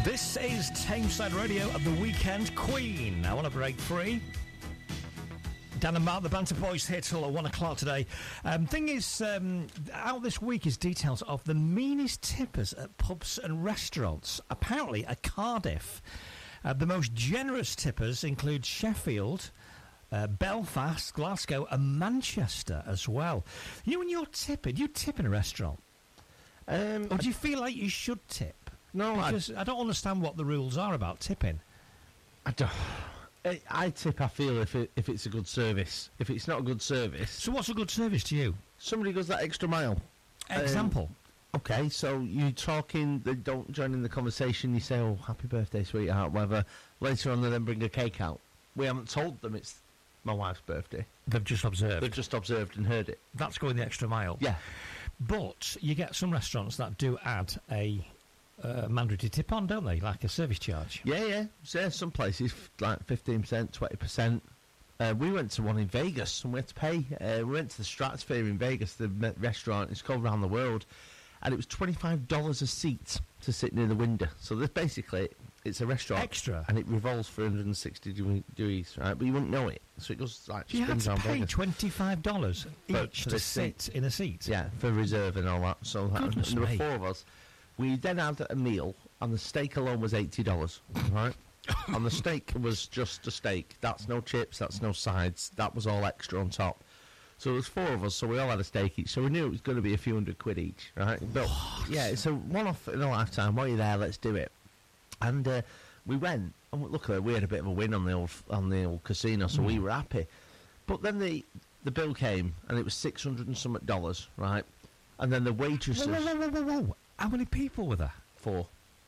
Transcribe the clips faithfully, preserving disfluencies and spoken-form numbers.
This is Tameside Radio at the Weekend Queen. I want to break free. Dan and Mark, the Banter Boys, here till one o'clock today. Um, thing is, um, out this week is details of the meanest tippers at pubs and restaurants. Apparently, at Cardiff, uh, the most generous tippers include Sheffield, uh, Belfast, Glasgow, and Manchester as well. You know, when you're tipping, do you tip in a restaurant? Um, or do you feel like you should tip? No, because I, I don't understand what the rules are about tipping. I don't. I, I tip. I feel if it, if it's a good service. If it's not a good service, So what's a good service to you? somebody goes that extra mile. Example. Okay, so you talking, they don't join in the conversation. You say, "Oh, happy birthday, sweetheart," whatever. Later on, they then bring a cake out. We haven't told them it's my wife's birthday. They've just observed. They've just observed and heard it. That's going the extra mile. Yeah. But you get some restaurants that do add a uh, mandatory tip on, don't they? Like a service charge. Yeah, yeah. So yeah, some places f- like fifteen percent, twenty percent. Uh, we went to one in Vegas and we had to pay. Uh, we went to the Stratosphere in Vegas, the me- restaurant. It's called Round the World. And it was twenty-five dollars a seat to sit near the window. So this basically, it's a restaurant. Extra. And it revolves for one hundred sixty degrees, right? But you wouldn't know it. So it goes like... So you had spins to around pay Vegas. twenty-five dollars For- each for to the sit seat. in a seat? Yeah, for reserve and all that. So that, and Goodness there were me. four of us. We then had a meal, and the steak alone was eighty dollars, right? And the steak was just a steak. That's no chips, that's no sides. That was all extra on top. So there was four of us, so we all had a steak each. So we knew it was going to be a few hundred quid each, right? But yeah, it's a one-off in a lifetime. While you're there, let's do it. And uh, we went, and luckily we had a bit of a win on the old on the old casino, so we were happy. But then the the bill came, and it was six hundred and something dollars, right? And then the waitresses... Whoa, whoa, whoa, whoa, whoa, whoa. How many people were there? Four.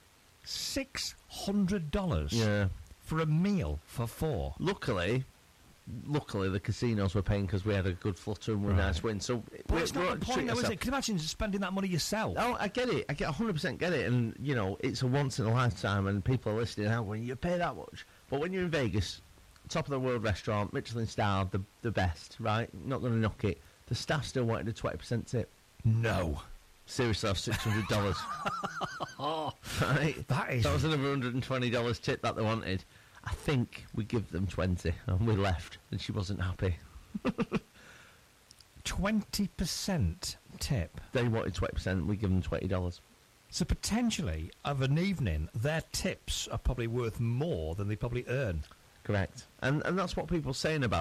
Six hundred dollars Yeah. for a meal for four. Luckily, luckily the casinos were paying because we had a good flutter and we had a Right. nice win. So But we, it's we not ought the to point, treat though, is ourselves. it? Can you imagine spending that money yourself? Oh, I get it. I get one hundred percent get it. And, you know, it's a once in a lifetime and people are listening out when you pay that much. But when you're in Vegas, top of the world restaurant, Michelin star, the the best, right? Not going to knock it. The staff still wanted a twenty percent tip. No. Seriously, that's six hundred dollars. Right? That is... That was another one hundred twenty dollars tip that they wanted. I think we give them twenty and we left and she wasn't happy. twenty percent tip. They wanted twenty percent, we give them twenty dollars. So potentially, of an evening, their tips are probably worth more than they probably earn. Correct. And and that's what people are saying about